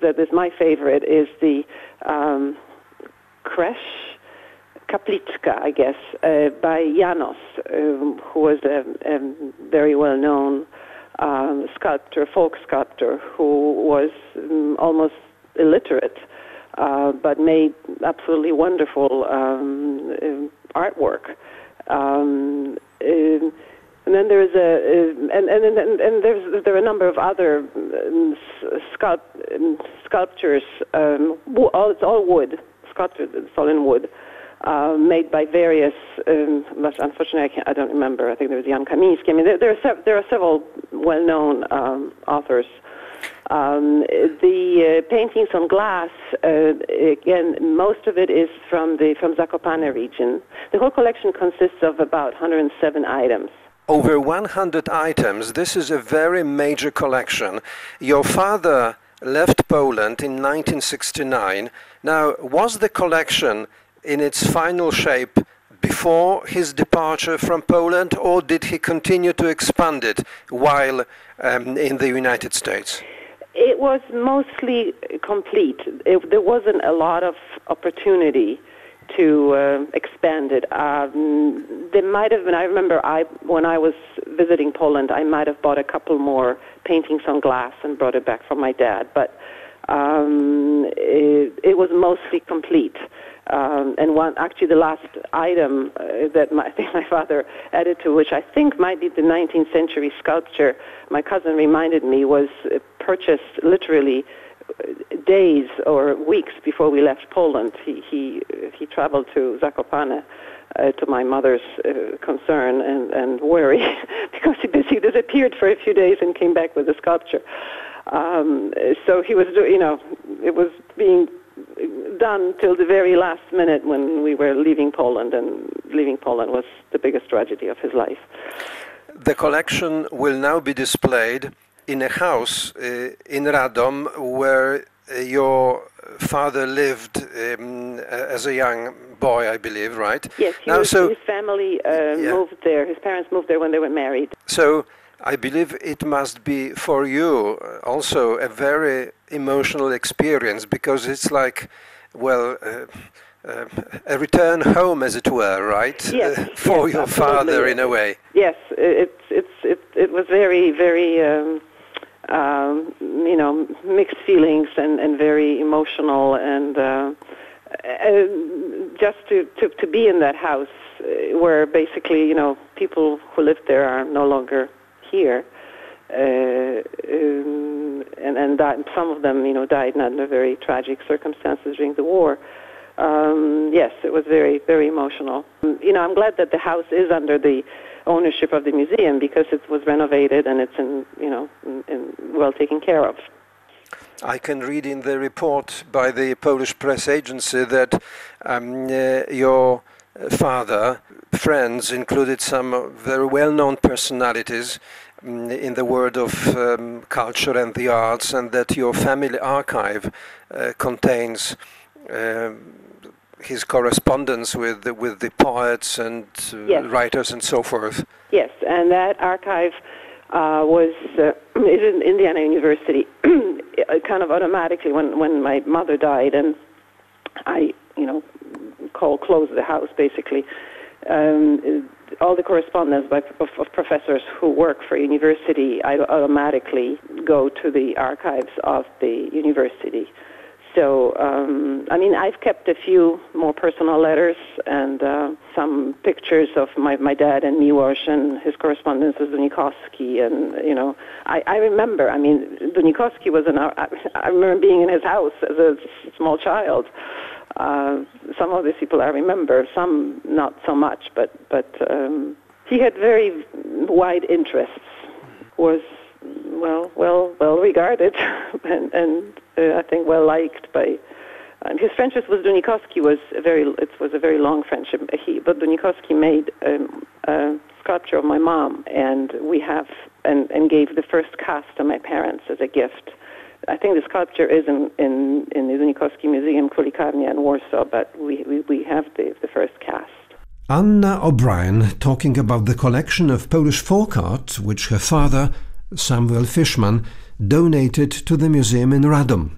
that is my favorite is the Kresh Kapliczka, I guess, by Janos, who was a very well-known sculptor, folk sculptor, who was almost illiterate, but made absolutely wonderful artwork. And then there is there are a number of other sculptures. It's all wood, sculptures. It's all in wood, made by various. Unfortunately, I don't remember. I think there was Jan Kamiński. I mean, there are several well-known authors. The paintings on glass, again, most of it is from Zakopane region. The whole collection consists of about 107 items. Over 100 items. This is a very major collection. Your father left Poland in 1969. Now, was the collection in its final shape before his departure from Poland, or did he continue to expand it while in the United States? It was mostly complete. There wasn't a lot of opportunity to expand it. There might have been, I remember when I was visiting Poland, I might have bought a couple more paintings on glass and brought it back from my dad, but it was mostly complete. And actually the last item that I think my father added to, which I think might be the 19th century sculpture, my cousin reminded me, was purchased literally days or weeks before we left Poland. He traveled to Zakopane to my mother's concern and worry because he disappeared for a few days and came back with the sculpture. So he was, it was being done till the very last minute when we were leaving Poland, and leaving Poland was the biggest tragedy of his life. The collection will now be displayed in a house in Radom where your father lived as a young boy, I believe, right? Yes, his family moved there. His parents moved there when they were married. So I believe it must be for you also a very emotional experience, because it's like, well, a return home, as it were, right? Yes, for your father, in a way. Yes, it was very, very, mixed feelings and very emotional, and just to be in that house where basically, people who lived there are no longer here, and some of them, died under very tragic circumstances during the war. Yes, it was very, very emotional. I'm glad that the house is under the ownership of the museum, because it was renovated and it's well taken care of. I can read in the report by the Polish press agency that your father, friends included some very well-known personalities in the world of culture and the arts, and that your family archive contains his correspondence with the poets and writers and so forth. Yes, and that archive is in Indiana University. Kind of automatically when my mother died, and I closed the house basically. All the correspondence of professors who work for university, I automatically go to the archives of the university. So, I've kept a few more personal letters and some pictures of my dad and Miłosz and his correspondence with Dunikowski. And, I remember, Dunikowski was I remember being in his house as a small child. Some of these people I remember, some not so much, but he had very wide interests, was well regarded, and I think well liked by. His friendship with Dunikowski was a very long friendship. But Dunikowski made a sculpture of my mom, and we have and gave the first cast to my parents as a gift. I think the sculpture is in the Dunikowski Museum, Królikarnia in Warsaw, but we have the first cast. Anna O'Brien talking about the collection of Polish folk art which her father, Samuel Fishman, donated to the museum in Radom.